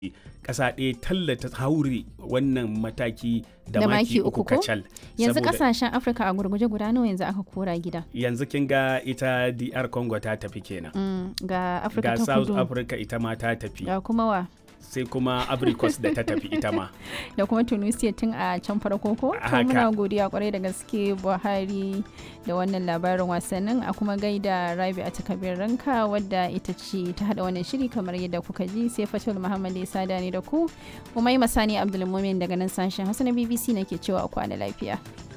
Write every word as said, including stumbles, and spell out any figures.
ƙasa ɗaya tallata haure wannan mataki da, da maki maki uku uku ko? kacal. Yanzu Saboda kasashen Afirka a gurguje guda nawa yanzu aka kora gida? yanzu kin ga ita D R Congo ta tafi kenan. Mm, ga Afirka Ga ta South kudu. Africa ita ma ta tafi. Ga kuma wa? Sai kuma Ivory Coast da ta tafi ita ma. Da kuma Tunisia tun a can farko ko? To Haka. muna godiya kwarai da gaske Buhari da wannan labarin wasannin, a kuma gaida Rabi a takabir ranka wadda ita ce ta hada wannan shiri kamar yadda kuka ji, sai Fatul Muhammad ya sada ni da ku. Umaima Sani Abdulmumin daga nan sashen Hausa na B B C nake cewa a kwana lafiya.